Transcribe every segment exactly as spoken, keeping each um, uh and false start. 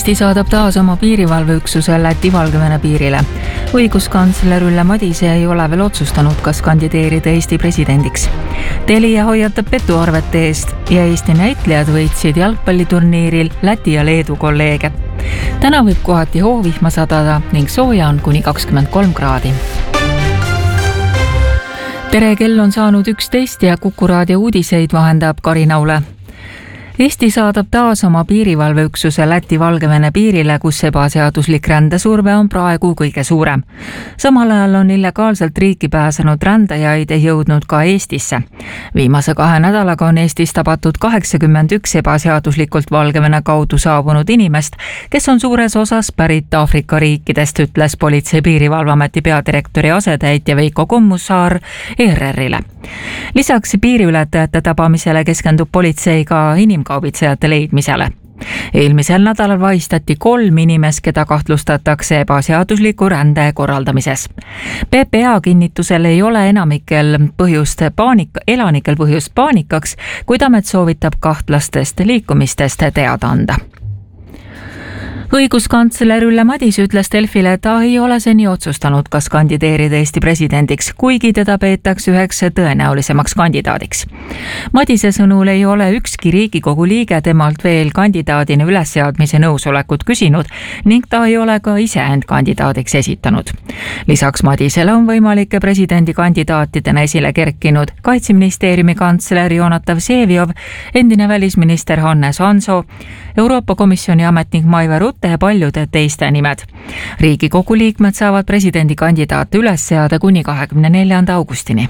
Eesti saadab taas oma piirivalveüksuse Läti-Valgevene piirile. Õiguskantsler Ülle Madise ei ole veel otsustanud, kas kandideerida Eesti presidendiks. Telia hoiatab petuarvete eest ja Eesti näitlejad võitsid jalgpalliturniiril Läti ja Leedu kolleege. Täna võib kohati hoovihma sadada ning sooja on kuni kakskümmend kolm kraadi. Tere, kell on saanud üksteist ja Kuku raadio uudiseid vahendab Karin Aule. Eesti saadab taas oma piirivalveüksuse Läti-Valgevene piirile, kus ebaseaduslik rändesurve on praegu kõige suurem. Samal ajal on illegaalselt riiki pääsenud rändajaid jõudnud ka Eestisse. Viimase kahe nädalaga on Eestis tabatud kaheksakümmend üks ebaseaduslikult Valgevene kaudu saabunud inimest, kes on suures osas pärit Aafrika riikidest, ütles Politsei- Piirivalveameti peadirektori asetäitja Veiko Kommussaar E R R-ile. Lisaks piiriületajate tabamisele keskendub politsei ka inimkaubitsejate leidmisele. Eelmisel nädalal vahistati kolm inimest, keda kahtlustatakse ebaseadusliku rände korraldamises. P P A kinnitusel ei ole enamikel põhjust paanika, elanikel põhjust paanikaks, kuid amet soovitab kahtlastest liikumistest teada anda. Õiguskantsler Ülle Madise ütles Delfile, et ta ei ole seni otsustanud, kas kandideerida Eesti presidendiks, kuigi teda peetakse üheks tõenäolisemaks kandidaadiks. Madise sõnul ei ole ükski Riigikogu liige temalt veel kandidaadina ülesseadmise nõusolekut küsinud ning ta ei ole ka ise end kandidaadiks esitanud. Lisaks Madisele on võimalike presidendikandidaatidena esile kerkinud Kaitseministeeriumi kantsler Jonatav Vseviov, endine välisminister Hannes Hanso, Euroopa Komisjoni ametnik Maive Rutte ja paljude teiste nimed. Riigikogu liikmed saavad presidendikandidaate üles seada kuni kahekümne neljanda augustini.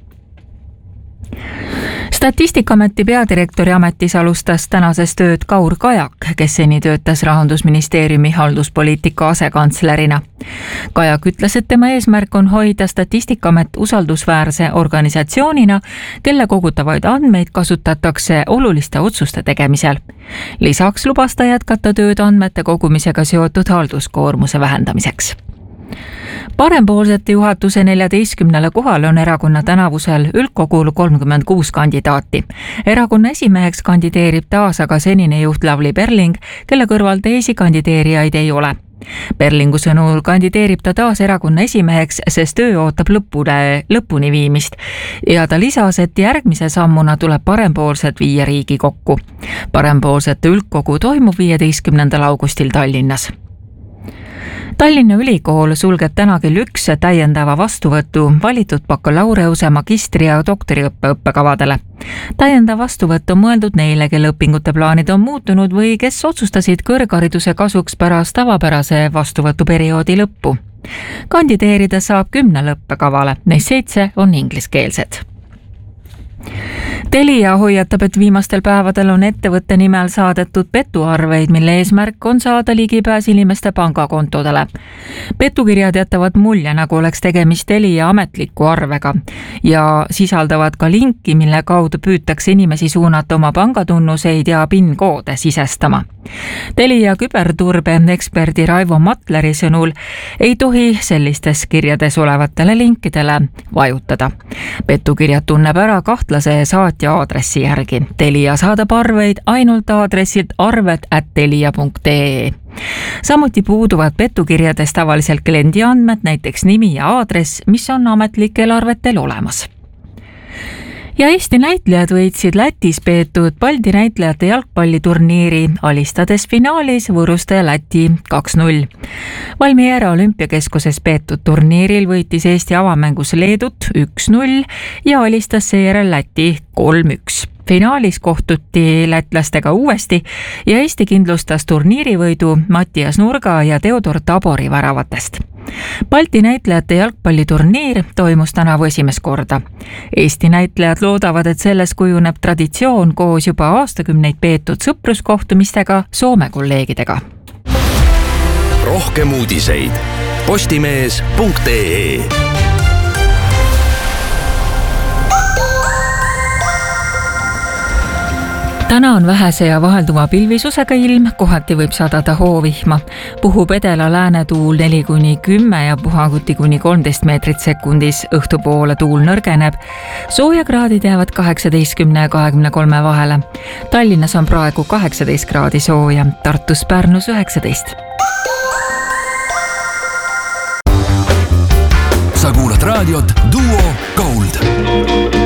Statistikaameti peadirektori ametis alustas tänases tööd Kaur Kajak, kes seni töötas Rahandusministeeriumi halduspoliitika asekantslerina. Kajak ütles, et tema eesmärk on hoida Statistikaamet usaldusväärse organisatsioonina, kelle kogutavaid andmeid kasutatakse oluliste otsuste tegemisel. Lisaks lubas ta jätkata tööd andmete kogumisega seotud halduskoormuse vähendamiseks. Parempoolsete juhatuse neljateistkümnele kohale on erakonna tänavusel üldkogul kolmkümmend kuus kandidaati. Erakonna esimeheks kandideerib taas aga senine juht Lavly Perling, kelle kõrval teisi kandideerijaid ei ole. Perlingu sõnul kandideerib ta taas erakonna esimeheks, sest töö ootab lõpune, lõpuni viimist ja ta lisas, et järgmise sammuna tuleb parempoolsed viia riigi kokku. Parempoolsete üldkogu toimub viieteistkümnendal augustil Tallinnas. Tallinna Ülikool sulgeb täna kell üks täiendava vastuvõtu valitud bakalaureuse, magistri ja doktoriõppe õppekavadele. Täiendav vastuvõtt on mõeldud neile, kelle õpingute plaanid on muutunud või kes otsustasid kõrghariduse kasuks pärast tavapärase vastuvõtuperioodi lõppu. Kandideerida saab kümnele õppekavale, neist seitse on ingliskeelsed. Telia hoiatab, et viimastel päevadel on ettevõtte nimel saadetud petuarveid, mille eesmärk on saada ligipääs inimeste pangakontodele. Petukirjad jätavad mulje, nagu oleks tegemist Telia ametliku arvega ja sisaldavad ka linki, mille kaudu püütakse inimesi suunata oma pangatunnuseid ja PIN-koode sisestama. Telia küberturbe eksperdi Raivo Matleri sõnul ei tohi sellistes kirjades olevatele linkidele vajutada. Petukirjad tunneb ära kahtlase saatja aadressi järgi. Telia saadab arveid ainult aadressilt arved at telia punkt ee. Samuti puuduvad petukirjades tavaliselt kliendi andmed, näiteks nimi ja aadress, mis on ametlikel arvetel olemas. Ja Eesti näitlejad võitsid Lätis peetud Balti näitlejate jalgpalliturniiri, alistades finaalis Võruste Läti kaks null. Valmiera olümpiakeskuses peetud turniiril võitis Eesti avamängus Leedut üks null ja alistas seejärel Läti kolm üks. Finaalis kohtuti lätlastega uuesti ja Eesti kindlustas turniirivõidu Mattias Nurga ja Theodor Tabori väravatest. Balti näitlejate jalgpalliturniir toimus tänavu esimest korda. Eesti näitlejad loodavad, et selles kujuneb traditsioon koos juba aastakümneid peetud sõpruskohtumistega Soome kolleegidega. Rohkem uudiseid postimees punkt ee. täna on vähese ja vahelduva pilvisusega ilm, kohati võib sadada hoovihma. Puhub edela läänetuul neli kuni kümme ja puhaguti kuni kolmteist meetrit sekundis. Õhtupoole tuul nõrgeneb. Soojakraadid jäävad kaheksateistkümne ja kahekümne kolme vahele. Tallinnas on praegu kaheksateist kraadi sooja, Tartus, Pärnus üheksateist. Sa kuulad raadiot Duo Gold.